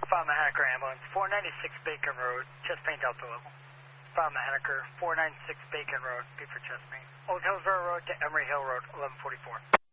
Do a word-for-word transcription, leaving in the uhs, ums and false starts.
Falmouth Henniker ambulance, four ninety-six Bacon Road, chest pain delta level. Falmouth Henniker, four ninety-six Bacon Road, B for chest pain. Old Hillsborough Road to Emery Hill Road, eleven forty-four.